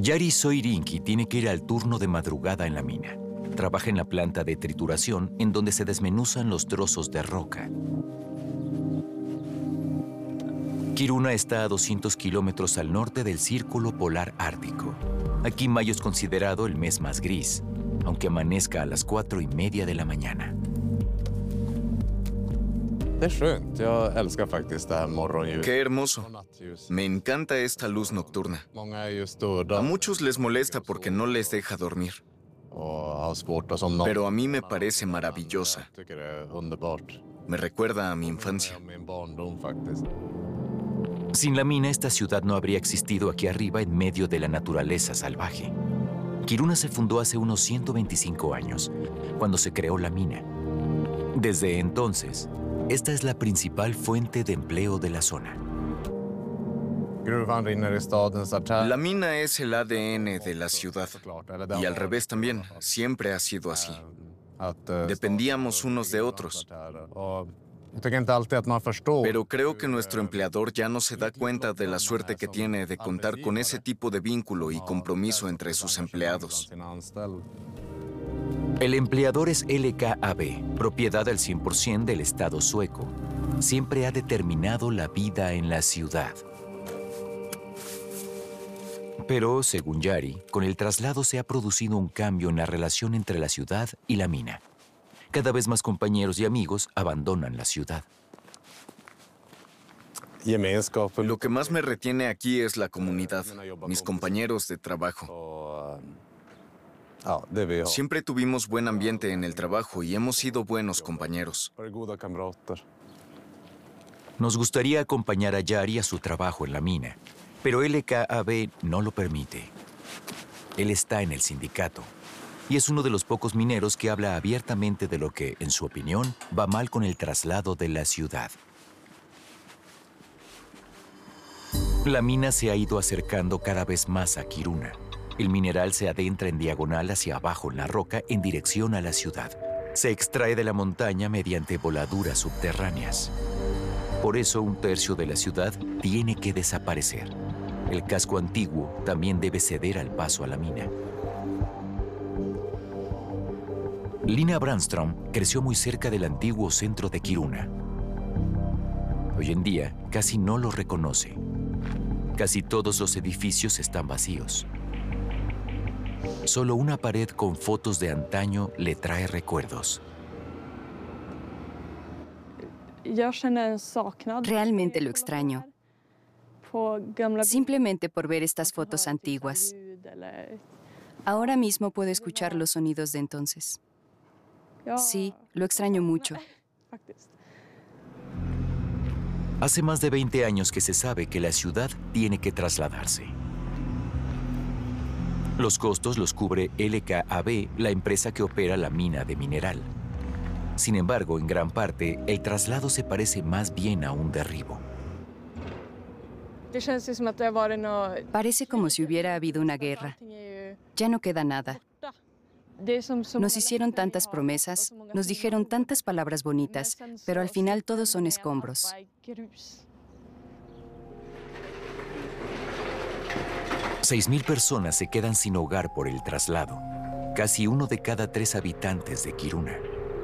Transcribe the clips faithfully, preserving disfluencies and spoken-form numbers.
Jari Soirinki tiene que ir al turno de madrugada en la mina. Trabaja en la planta de trituración en donde se desmenuzan los trozos de roca. Kiruna está a doscientos kilómetros al norte del Círculo Polar Ártico. Aquí mayo es considerado el mes más gris, aunque amanezca a las cuatro y media de la mañana. Qué hermoso. Me encanta esta luz nocturna. A muchos les molesta porque no les deja dormir. Pero a mí me parece maravillosa. Me recuerda a mi infancia. Sin la mina, esta ciudad no habría existido aquí arriba en medio de la naturaleza salvaje. Kiruna se fundó hace unos ciento veinticinco años, cuando se creó la mina. Desde entonces, esta es la principal fuente de empleo de la zona. La mina es el A D N de la ciudad. Y al revés también, siempre ha sido así. Dependíamos unos de otros. Pero creo que nuestro empleador ya no se da cuenta de la suerte que tiene de contar con ese tipo de vínculo y compromiso entre sus empleados. El empleador es L K A B, propiedad al cien por ciento del Estado sueco. Siempre ha determinado la vida en la ciudad. Pero, según Jari, con el traslado se ha producido un cambio en la relación entre la ciudad y la mina. Cada vez más compañeros y amigos abandonan la ciudad. Lo que más me retiene aquí es la comunidad, mis compañeros de trabajo. Siempre tuvimos buen ambiente en el trabajo y hemos sido buenos compañeros. Nos gustaría acompañar a Jari a su trabajo en la mina, pero L K A B no lo permite. Él está en el sindicato y es uno de los pocos mineros que habla abiertamente de lo que, en su opinión, va mal con el traslado de la ciudad. La mina se ha ido acercando cada vez más a Kiruna. El mineral se adentra en diagonal hacia abajo en la roca en dirección a la ciudad. Se extrae de la montaña mediante voladuras subterráneas. Por eso, un tercio de la ciudad tiene que desaparecer. El casco antiguo también debe ceder al paso a la mina. Lina Brandström creció muy cerca del antiguo centro de Kiruna. Hoy en día, casi no lo reconoce. Casi todos los edificios están vacíos. Solo una pared con fotos de antaño le trae recuerdos. Realmente lo extraño. Simplemente por ver estas fotos antiguas. Ahora mismo puedo escuchar los sonidos de entonces. Sí, lo extraño mucho. Hace más de veinte años que se sabe que la ciudad tiene que trasladarse. Los costos los cubre L K A B, la empresa que opera la mina de mineral. Sin embargo, en gran parte, el traslado se parece más bien a un derribo. Parece como si hubiera habido una guerra. Ya no queda nada. Nos hicieron tantas promesas, nos dijeron tantas palabras bonitas, pero al final todos son escombros. Seis mil personas se quedan sin hogar por el traslado. Casi uno de cada tres habitantes de Kiruna.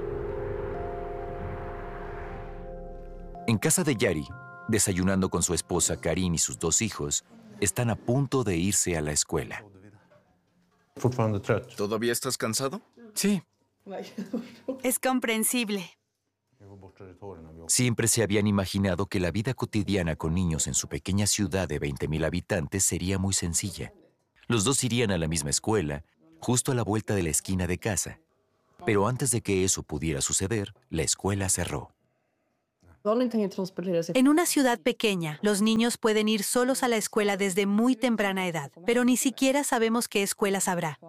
En casa de Jari, desayunando con su esposa Karin y sus dos hijos, están a punto de irse a la escuela. ¿Todavía estás cansado? Sí. Es comprensible. Siempre se habían imaginado que la vida cotidiana con niños en su pequeña ciudad de veinte mil habitantes sería muy sencilla. Los dos irían a la misma escuela, justo a la vuelta de la esquina de casa. Pero antes de que eso pudiera suceder, la escuela cerró. En una ciudad pequeña, los niños pueden ir solos a la escuela desde muy temprana edad, pero ni siquiera sabemos qué escuelas habrá.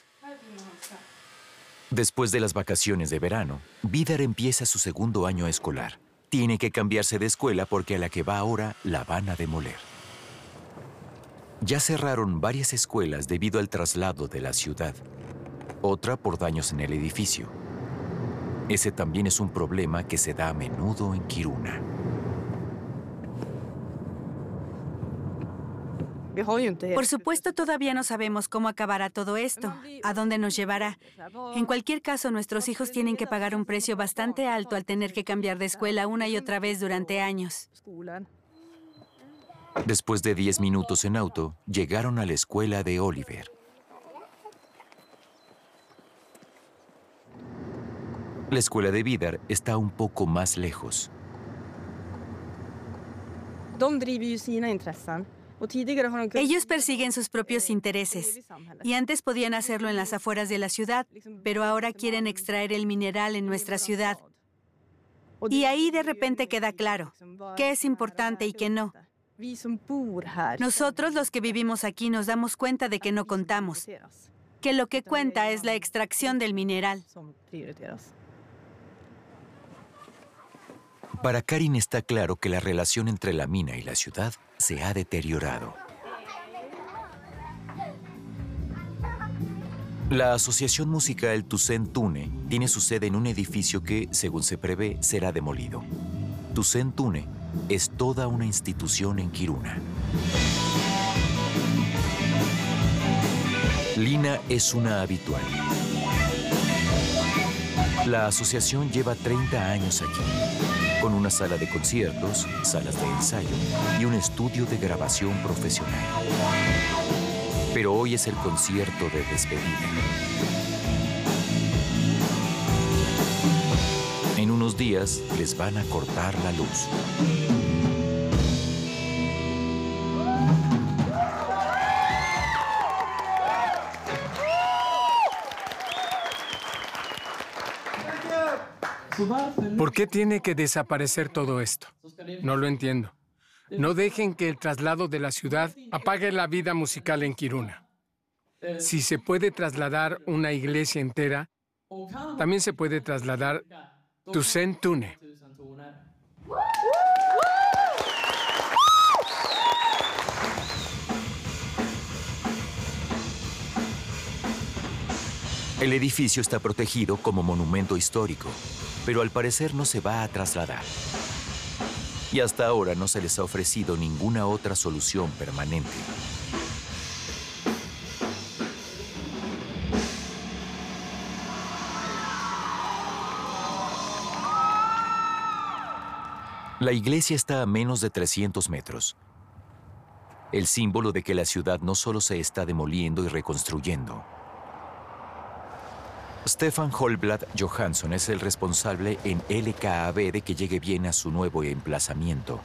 Después de las vacaciones de verano, Vidar empieza su segundo año escolar. Tiene que cambiarse de escuela porque a la que va ahora la van a demoler. Ya cerraron varias escuelas debido al traslado de la ciudad. Otra por daños en el edificio. Ese también es un problema que se da a menudo en Kiruna. Por supuesto, todavía no sabemos cómo acabará todo esto, a dónde nos llevará. En cualquier caso, nuestros hijos tienen que pagar un precio bastante alto al tener que cambiar de escuela una y otra vez durante años. Después de diez minutos en auto, llegaron a la escuela de Oliver. La escuela de Vidar está un poco más lejos. Ellos persiguen sus propios intereses y antes podían hacerlo en las afueras de la ciudad, pero ahora quieren extraer el mineral en nuestra ciudad. Y ahí de repente queda claro qué es importante y qué no. Nosotros, los que vivimos aquí, nos damos cuenta de que no contamos, que lo que cuenta es la extracción del mineral. Para Karin está claro que la relación entre la mina y la ciudad se ha deteriorado. La asociación musical Tusen Tune tiene su sede en un edificio que, según se prevé, será demolido. Tusen Tune es toda una institución en Kiruna. Lina es una habitual. La asociación lleva treinta años aquí, con una sala de conciertos, salas de ensayo y un estudio de grabación profesional. Pero hoy es el concierto de despedida. En unos días les van a cortar la luz. ¿Por qué tiene que desaparecer todo esto? No lo entiendo. No dejen que el traslado de la ciudad apague la vida musical en Kiruna. Si se puede trasladar una iglesia entera, también se puede trasladar Tusen Tune. El edificio está protegido como monumento histórico, pero al parecer no se va a trasladar. Y hasta ahora no se les ha ofrecido ninguna otra solución permanente. La iglesia está a menos de trescientos metros. El símbolo de que la ciudad no solo se está demoliendo y reconstruyendo. Stefan Holblad Johansson es el responsable en L K A B de que llegue bien a su nuevo emplazamiento.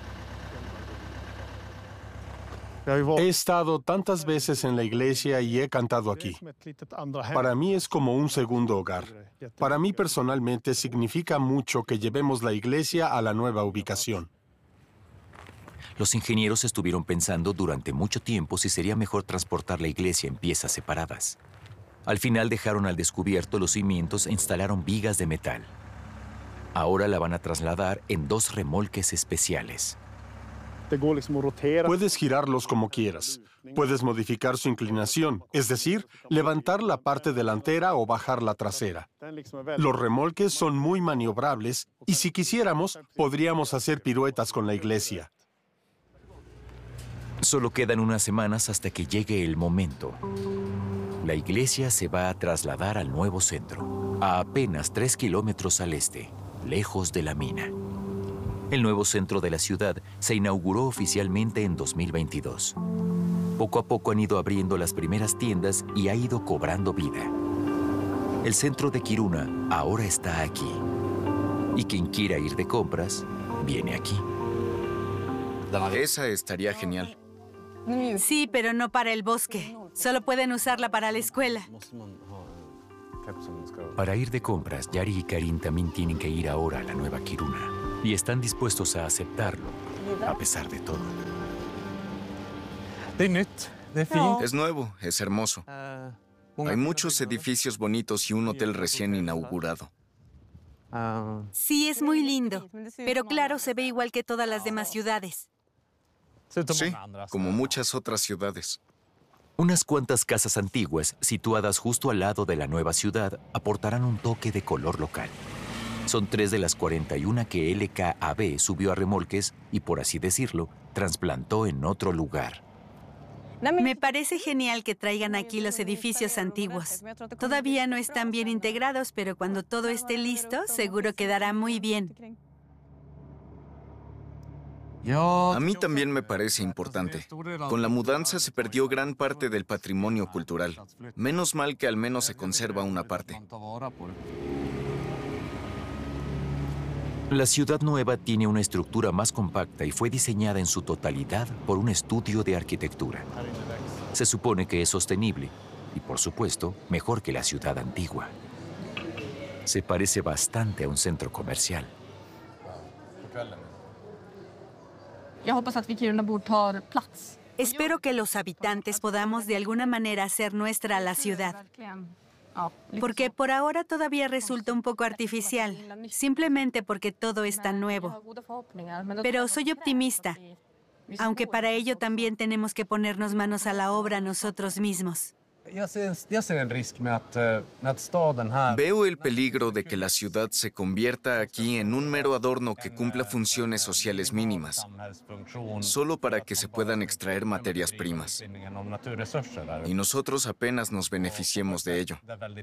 He estado tantas veces en la iglesia y he cantado aquí. Para mí es como un segundo hogar. Para mí personalmente significa mucho que llevemos la iglesia a la nueva ubicación. Los ingenieros estuvieron pensando durante mucho tiempo si sería mejor transportar la iglesia en piezas separadas. Al final dejaron al descubierto los cimientos e instalaron vigas de metal. Ahora la van a trasladar en dos remolques especiales. Puedes girarlos como quieras. Puedes modificar su inclinación, es decir, levantar la parte delantera o bajar la trasera. Los remolques son muy maniobrables y si quisiéramos, podríamos hacer piruetas con la iglesia. Solo quedan unas semanas hasta que llegue el momento. La iglesia se va a trasladar al nuevo centro, a apenas tres kilómetros al este, lejos de la mina. El nuevo centro de la ciudad se inauguró oficialmente en dos mil veintidós. Poco a poco han ido abriendo las primeras tiendas y ha ido cobrando vida. El centro de Kiruna ahora está aquí. Y quien quiera ir de compras, viene aquí. Esa estaría genial. Sí, pero no para el bosque. Solo pueden usarla para la escuela. Para ir de compras, Yari y Karin también tienen que ir ahora a la nueva Kiruna. Y están dispuestos a aceptarlo, a pesar de todo. Es nuevo, es hermoso. Hay muchos edificios bonitos y un hotel recién inaugurado. Sí, es muy lindo. Pero claro, se ve igual que todas las demás ciudades. Sí, como muchas otras ciudades. Unas cuantas casas antiguas, situadas justo al lado de la nueva ciudad, aportarán un toque de color local. Son tres de las cuarenta y una que L K A B subió a remolques y, por así decirlo, trasplantó en otro lugar. Me parece genial que traigan aquí los edificios antiguos. Todavía no están bien integrados, pero cuando todo esté listo, seguro quedará muy bien. A mí también me parece importante. Con la mudanza se perdió gran parte del patrimonio cultural. Menos mal que al menos se conserva una parte. La ciudad nueva tiene una estructura más compacta y fue diseñada en su totalidad por un estudio de arquitectura. Se supone que es sostenible y, por supuesto, mejor que la ciudad antigua. Se parece bastante a un centro comercial. Espero que los habitantes podamos de alguna manera hacer nuestra la ciudad. Porque por ahora todavía resulta un poco artificial, simplemente porque todo es tan nuevo. Pero soy optimista, aunque para ello también tenemos que ponernos manos a la obra nosotros mismos. Veo el peligro de que la ciudad se convierta aquí en un mero adorno que cumpla funciones sociales mínimas, solo para que se puedan extraer materias primas. Y nosotros apenas nos beneficiemos de ello.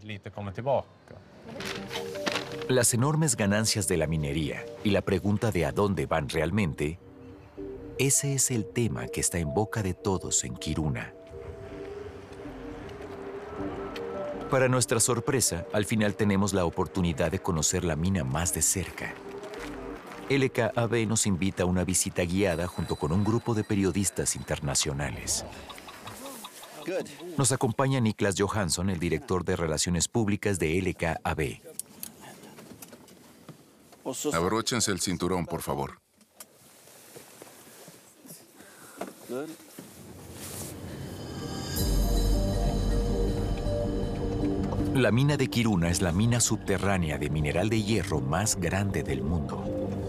Las enormes ganancias de la minería y la pregunta de a dónde van realmente, ese es el tema que está en boca de todos en Kiruna. Para nuestra sorpresa, al final tenemos la oportunidad de conocer la mina más de cerca. L K A B nos invita a una visita guiada junto con un grupo de periodistas internacionales. Nos acompaña Niklas Johansson, el director de Relaciones Públicas de L K A B. Abróchense el cinturón, por favor. La mina de Kiruna es la mina subterránea de mineral de hierro más grande del mundo.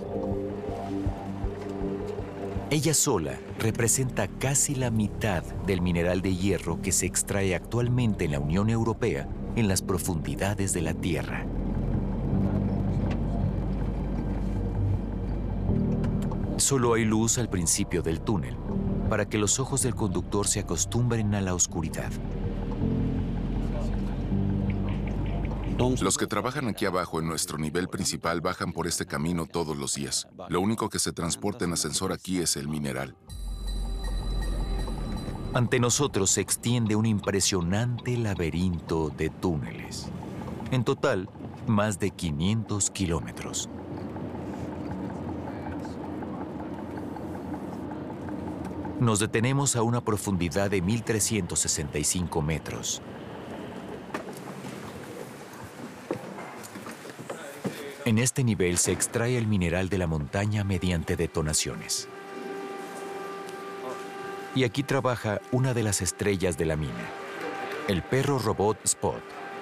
Ella sola representa casi la mitad del mineral de hierro que se extrae actualmente en la Unión Europea en las profundidades de la Tierra. Solo hay luz al principio del túnel, para que los ojos del conductor se acostumbren a la oscuridad. Los que trabajan aquí abajo en nuestro nivel principal bajan por este camino todos los días. Lo único que se transporta en ascensor aquí es el mineral. Ante nosotros se extiende un impresionante laberinto de túneles. En total, más de quinientos kilómetros. Nos detenemos a una profundidad de mil trescientos sesenta y cinco metros. En este nivel se extrae el mineral de la montaña mediante detonaciones. Y aquí trabaja una de las estrellas de la mina, el perro robot Spot.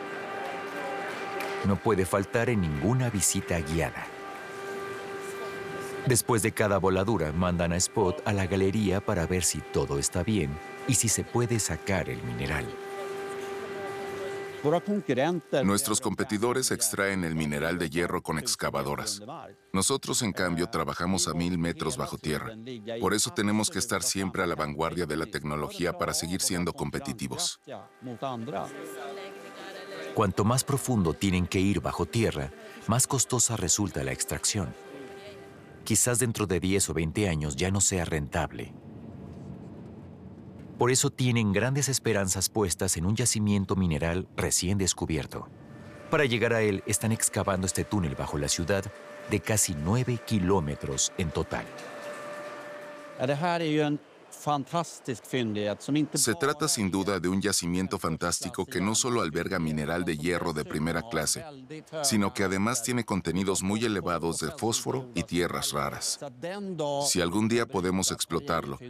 No puede faltar en ninguna visita guiada. Después de cada voladura, mandan a Spot a la galería para ver si todo está bien y si se puede sacar el mineral. Nuestros competidores extraen el mineral de hierro con excavadoras. Nosotros, en cambio, trabajamos a mil metros bajo tierra. Por eso tenemos que estar siempre a la vanguardia de la tecnología para seguir siendo competitivos. Cuanto más profundo tienen que ir bajo tierra, más costosa resulta la extracción. Quizás dentro de diez o veinte años ya no sea rentable. Por eso tienen grandes esperanzas puestas en un yacimiento mineral recién descubierto. Para llegar a él, están excavando este túnel bajo la ciudad de casi nueve kilómetros en total. Se trata sin duda de un yacimiento fantástico que no solo alberga mineral de hierro de primera clase, sino que además tiene contenidos muy elevados de fósforo y tierras raras. Si algún día podemos explotarlo,